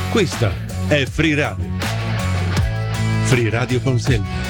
Questa è Free Radio. Free Radio con Silvia.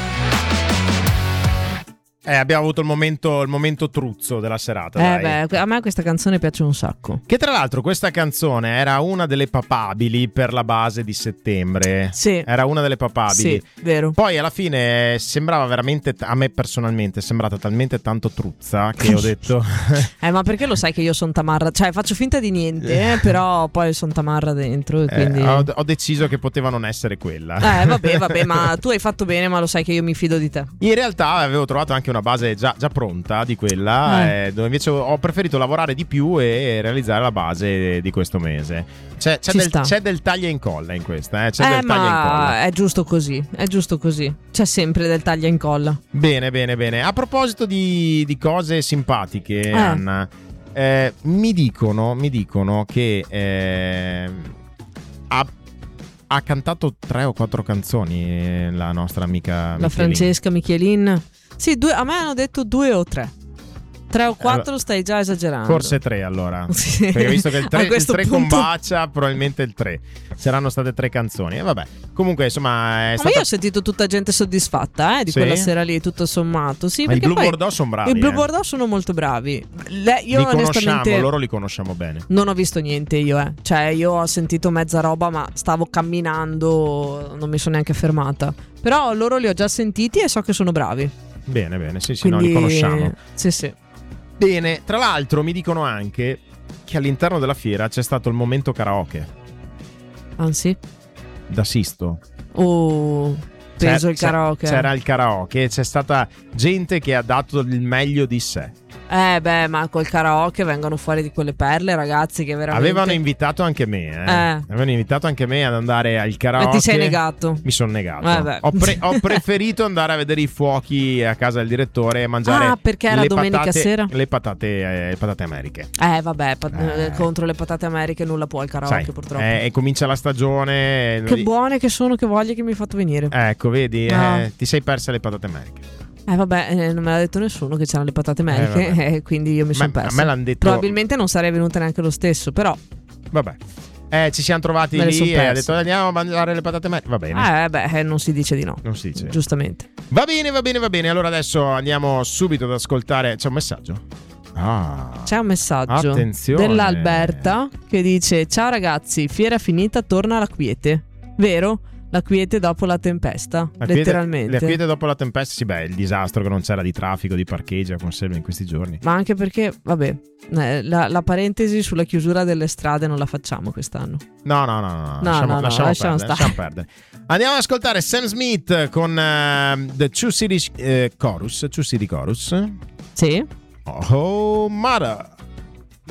Abbiamo avuto il momento truzzo della serata. Dai. A me questa canzone piace un sacco. Che tra l'altro questa canzone era una delle papabili per la base di settembre. Sì. Era una delle papabili. Sì, vero. Poi alla fine sembrava veramente, a me personalmente, è sembrata talmente tanto truzza che ho detto... Ma perché lo sai che io sono tamarra? Cioè faccio finta di niente, però poi sono tamarra dentro. Quindi... ho deciso che poteva non essere quella. Vabbè, ma tu hai fatto bene, ma lo sai che io mi fido di te. In realtà avevo trovato anche una base già pronta di quella, dove invece ho preferito lavorare di più e realizzare la base di questo mese. C'è del taglia e incolla in questa, c'è del taglia e incolla. È giusto così. C'è sempre del taglia e incolla. Bene. A proposito di cose simpatiche, Anna, mi dicono che ha cantato 3 o 4 canzoni la nostra amica la Michelin. Francesca Michelin. Sì, a me hanno detto 2 o 3. 3 o 4 allora, stai già esagerando. Forse 3 allora. Sì. Perché visto che il 3 punto... combacia, probabilmente il 3. Saranno state 3 canzoni. Vabbè. Comunque insomma è stata... Ma io ho sentito tutta gente soddisfatta di quella sera lì, tutto sommato. Sì, ma i Blue Bordeaux sono bravi. I Blue Bordeaux sono molto bravi. Io li onestamente loro li conosciamo bene. Non ho visto niente io, Cioè io ho sentito mezza roba, ma stavo camminando, non mi sono neanche fermata. Però loro li ho già sentiti e so che sono bravi. Bene, sì, quindi, no, li conosciamo. Sì. Bene, tra l'altro mi dicono anche che all'interno della fiera c'è stato il momento karaoke. Sì? Da Sisto. Preso il karaoke. C'era il karaoke, c'è stata gente che ha dato il meglio di sé. Ma col karaoke vengono fuori di quelle perle, ragazzi, che veramente... Avevano invitato anche me, Avevano invitato anche me ad andare al karaoke. E ti sei negato? Mi sono negato. Ho preferito andare a vedere i fuochi a casa del direttore e mangiare perché era domenica sera? Le patate americhe. Contro le patate americhe nulla può il karaoke, sai, purtroppo. E comincia la stagione. Che buone che sono, che voglia che mi hai fatto venire. Ecco, vedi, ti sei persa le patate americhe. Non me l'ha detto nessuno che c'erano le patate americhe, quindi io mi sono persa. A me l'hanno detto. Probabilmente non sarei venuta neanche lo stesso, però. Vabbè. Ci siamo trovati lì e ha detto andiamo a mangiare le patate americhe. Va bene. Non si dice di no. Non si dice. Giustamente. Va bene. Allora adesso andiamo subito ad ascoltare. C'è un messaggio? C'è un messaggio. Attenzione. Dell'Alberta che dice: ciao ragazzi, fiera finita, torna la quiete. Vero? La quiete dopo la tempesta, letteralmente. La quiete dopo la tempesta, sì, il disastro che non c'era di traffico, di parcheggio, conserve in questi giorni. Ma anche perché, la parentesi sulla chiusura delle strade non la facciamo quest'anno. No. Lasciamo perdere. Andiamo ad ascoltare Sam Smith con The Two City Chorus. Sì. Oh, Mother.